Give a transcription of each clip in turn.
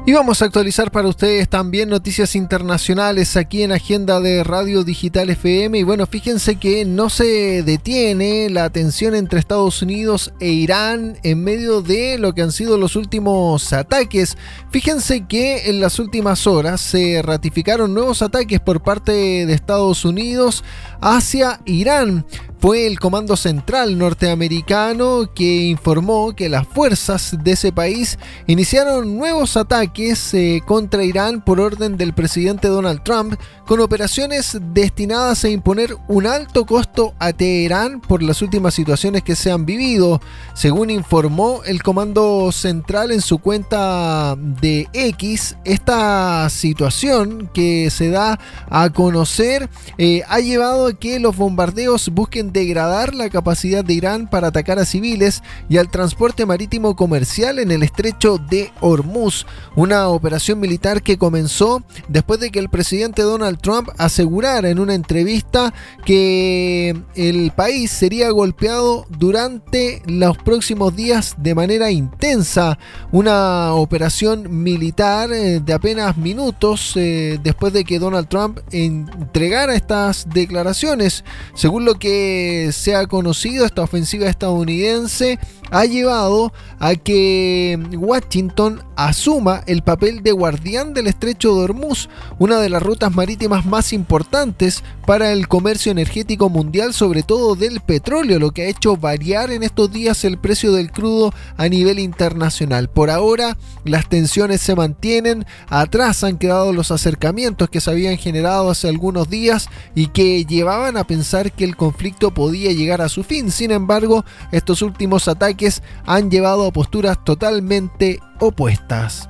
Y vamos a actualizar para ustedes también noticias internacionales aquí en Agenda de Radio Digital FM. Y bueno, fíjense que no se detiene la tensión entre Estados Unidos e Irán en medio de lo que han sido los últimos ataques. Fíjense que en las últimas horas se ratificaron nuevos ataques por parte de Estados Unidos hacia Irán. Fue el Comando Central norteamericano que informó que las fuerzas de ese país iniciaron nuevos ataques contra Irán por orden del presidente Donald Trump, con operaciones destinadas a imponer un alto costo a Teherán por las últimas situaciones que se han vivido. Según informó el Comando Central en su cuenta de X, esta situación que se da a conocer ha llevado a que los bombardeos busquen degradar la capacidad de Irán para atacar a civiles y al transporte marítimo comercial en el estrecho de Hormuz, una operación militar que comenzó después de que el presidente Donald Trump asegurara en una entrevista que el país sería golpeado durante los próximos días de manera intensa, una operación militar de apenas minutos después de que Donald Trump entregara estas declaraciones. Según lo que se ha conocido, esta ofensiva estadounidense ha llevado a que Washington asuma el papel de guardián del estrecho de Hormuz, una de las rutas marítimas más importantes para el comercio energético mundial, sobre todo del petróleo, lo que ha hecho variar en estos días el precio del crudo a nivel internacional. Por ahora, las tensiones se mantienen, atrás han quedado los acercamientos que se habían generado hace algunos días y que llevaban a pensar que el conflicto podía llegar a su fin. Sin embargo, estos últimos ataques han llevado a posturas totalmente opuestas.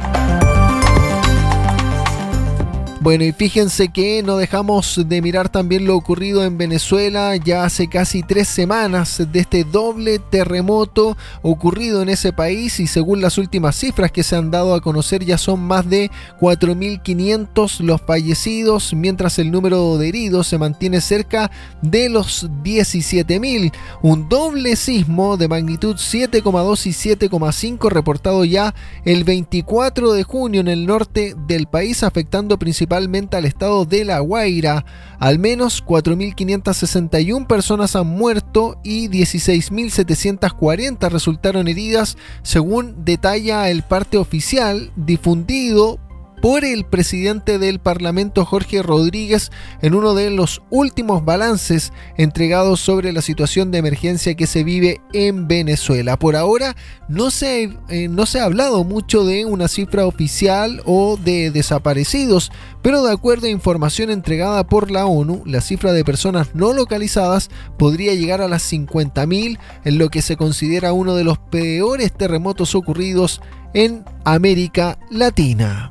Bueno, y fíjense que no dejamos de mirar también lo ocurrido en Venezuela ya hace casi 3 semanas de este doble terremoto ocurrido en ese país, y según las últimas cifras que se han dado a conocer ya son más de 4.500 los fallecidos, mientras el número de heridos se mantiene cerca de los 17.000. Un doble sismo de magnitud 7,2 y 7,5 reportado ya el 24 de junio en el norte del país, afectando principalmente al estado de La Guaira. Al menos 4.561 personas han muerto y 16.740 resultaron heridas, según detalla el parte oficial difundido por el presidente del Parlamento, Jorge Rodríguez, en uno de los últimos balances entregados sobre la situación de emergencia que se vive en Venezuela. Por ahora no se ha hablado mucho de una cifra oficial o de desaparecidos, pero de acuerdo a información entregada por la ONU, la cifra de personas no localizadas podría llegar a las 50.000, en lo que se considera uno de los peores terremotos ocurridos en América Latina.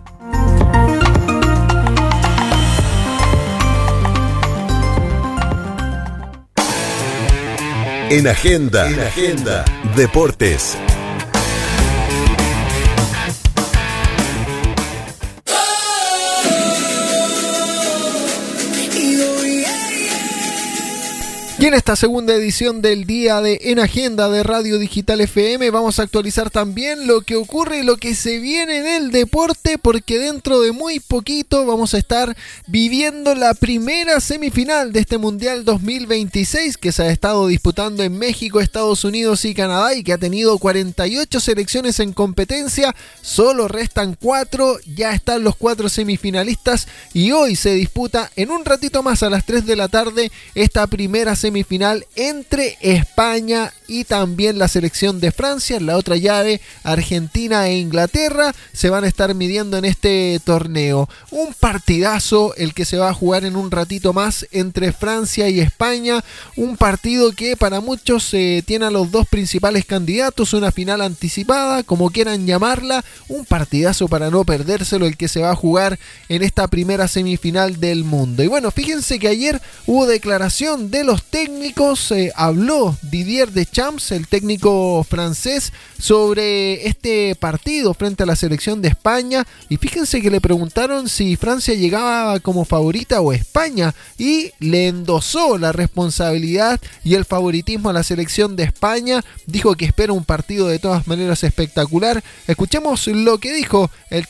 En Agenda, Deportes. Y en esta segunda edición del día de En Agenda de Radio Digital FM vamos a actualizar también lo que ocurre y lo que se viene en el deporte, porque dentro de muy poquito vamos a estar viviendo la primera semifinal de este Mundial 2026 que se ha estado disputando en México, Estados Unidos y Canadá, y que ha tenido 48 selecciones en competencia. Solo restan 4, ya están los 4 semifinalistas y hoy se disputa en un ratito más a las 3 de la tarde esta primera semifinal entre España y también la selección de Francia. En la otra llave, Argentina e Inglaterra se van a estar midiendo en este torneo. Un partidazo el que se va a jugar en un ratito más entre Francia y España, un partido que para muchos tiene a los dos principales candidatos, una final anticipada, como quieran llamarla, un partidazo para no perdérselo el que se va a jugar en esta primera semifinal del mundo. Y bueno, fíjense que ayer hubo declaración de los técnicos, habló Didier Deschamps, el técnico francés, sobre este partido frente a la selección de España, y fíjense que le preguntaron si Francia llegaba como favorita o España, y le endosó la responsabilidad y el favoritismo a la selección de España. Dijo que espera un partido de todas maneras espectacular. Escuchemos lo que dijo el